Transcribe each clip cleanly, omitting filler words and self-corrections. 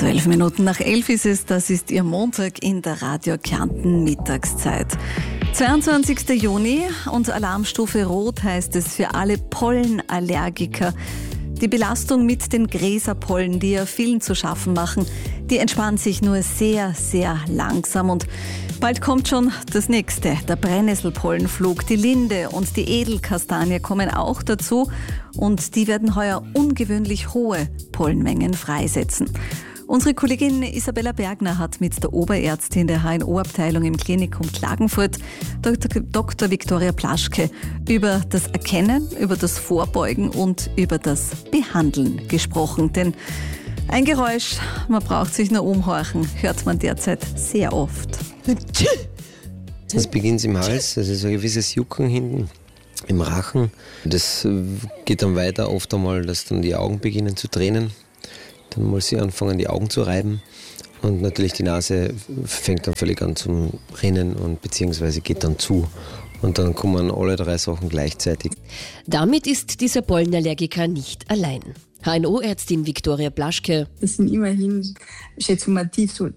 12 Minuten nach 11 ist es, das ist Ihr Montag in der Radio Kärnten Mittagszeit. 22. Juni und Alarmstufe Rot heißt es für alle Pollenallergiker. Die Belastung mit den Gräserpollen, die ja vielen zu schaffen machen, die entspannt sich nur sehr, sehr langsam. Und bald kommt schon das nächste. Der Brennnesselpollenflug, die Linde und die Edelkastanie kommen auch dazu. Und die werden heuer ungewöhnlich hohe Pollenmengen freisetzen. Unsere Kollegin Isabella Bergner hat mit der Oberärztin der HNO-Abteilung im Klinikum Klagenfurt, Dr. Viktoria Plaschke, über das Erkennen, über das Vorbeugen und über das Behandeln gesprochen. Denn ein Geräusch, man braucht sich nur umhorchen, hört man derzeit sehr oft. Es beginnt im Hals, also so ein gewisses Jucken hinten im Rachen. Das geht dann weiter oft einmal, dass dann die Augen beginnen zu tränen. Dann muss sie anfangen, die Augen zu reiben. Und natürlich die Nase fängt dann völlig an zu rinnen und beziehungsweise geht dann zu. Und dann kommen alle 3 Sachen gleichzeitig. Damit ist dieser Pollenallergiker nicht allein. HNO-Ärztin Viktoria Plaschke. Das sind immerhin schätzungsmativ so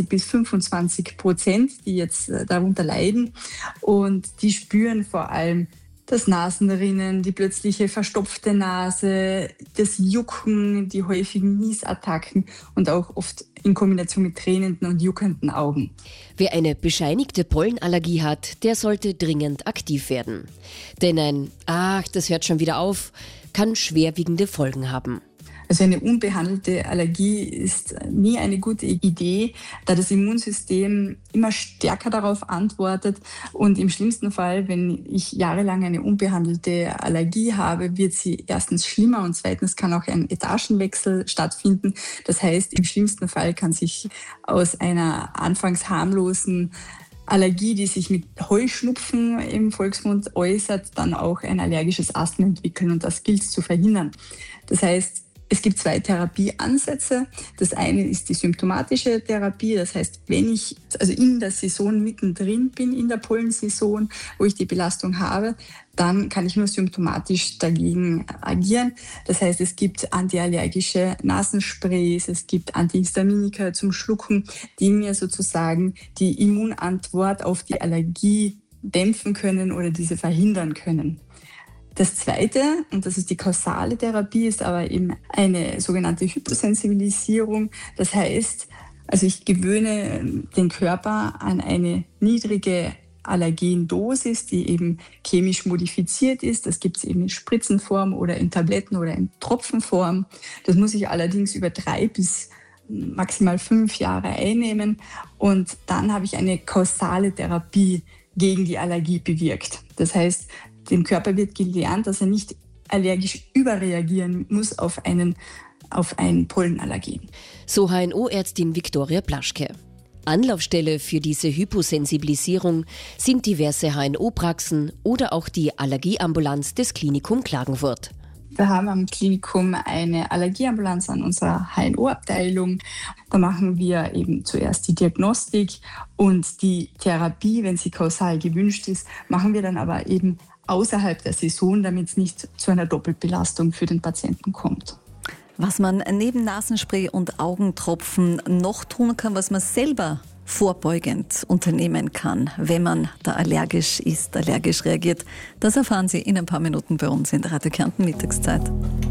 20-25%, die jetzt darunter leiden. Und die spüren vor allem das Nasenrinnen, die plötzliche verstopfte Nase, das Jucken, die häufigen Niesattacken und auch oft in Kombination mit tränenden und juckenden Augen. Wer eine bescheinigte Pollenallergie hat, der sollte dringend aktiv werden. Denn ein das hört schon wieder auf, kann schwerwiegende Folgen haben. Also eine unbehandelte Allergie ist nie eine gute Idee, da das Immunsystem immer stärker darauf antwortet. Und im schlimmsten Fall, wenn ich jahrelang eine unbehandelte Allergie habe, wird sie erstens schlimmer und zweitens kann auch ein Etagenwechsel stattfinden. Das heißt, im schlimmsten Fall kann sich aus einer anfangs harmlosen Allergie, die sich mit Heuschnupfen im Volksmund äußert, dann auch ein allergisches Asthma entwickeln und das gilt es zu verhindern. Das heißt, es gibt 2 Therapieansätze. Das eine ist die symptomatische Therapie. Das heißt, wenn ich in der Saison mittendrin bin, in der Pollensaison, wo ich die Belastung habe, dann kann ich nur symptomatisch dagegen agieren. Das heißt, es gibt antiallergische Nasensprays, es gibt Antihistaminika zum Schlucken, die mir sozusagen die Immunantwort auf die Allergie dämpfen können oder diese verhindern können. Das Zweite, und das ist die kausale Therapie, ist aber eben eine sogenannte Hyposensibilisierung. Das heißt, ich gewöhne den Körper an eine niedrige Allergendosis, die eben chemisch modifiziert ist. Das gibt es eben in Spritzenform oder in Tabletten oder in Tropfenform. Das muss ich allerdings über 3 bis maximal 5 Jahre einnehmen. Und dann habe ich eine kausale Therapie gegen die Allergie bewirkt. Das heißt, dem Körper wird gelernt, dass er nicht allergisch überreagieren muss auf ein Pollenallergen. So HNO-Ärztin Viktoria Plaschke. Anlaufstelle für diese Hyposensibilisierung sind diverse HNO-Praxen oder auch die Allergieambulanz des Klinikum Klagenfurt. Wir haben am Klinikum eine Allergieambulanz an unserer HNO-Abteilung. Da machen wir eben zuerst die Diagnostik und die Therapie, wenn sie kausal gewünscht ist, machen wir dann aber eben außerhalb der Saison, damit es nicht zu einer Doppelbelastung für den Patienten kommt. Was man neben Nasenspray und Augentropfen noch tun kann, was man selber vorbeugend unternehmen kann, wenn man da allergisch ist, allergisch reagiert, das erfahren Sie in ein paar Minuten bei uns in der Radio Kärnten Mittagszeit.